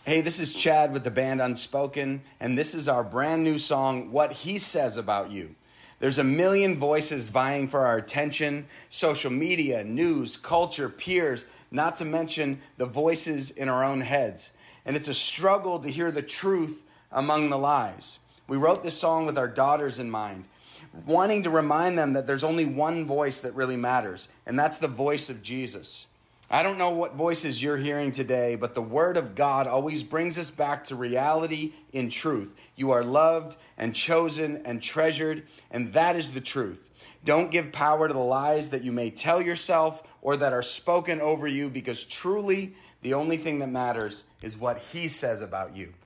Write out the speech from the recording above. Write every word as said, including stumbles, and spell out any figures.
Hey, this is Chad with the band Unspoken, and this is our brand new song, What He Says About You. There's a million voices vying for our attention, social media, news, culture, peers, not to mention the voices in our own heads. And it's a struggle to hear the truth among the lies. We wrote this song with our daughters in mind, wanting to remind them that there's only one voice that really matters, and that's the voice of Jesus. I don't know what voices you're hearing today, but the Word of God always brings us back to reality in truth. You are loved and chosen and treasured, and that is the truth. Don't give power to the lies that you may tell yourself or that are spoken over you, because truly the only thing that matters is what He says about you.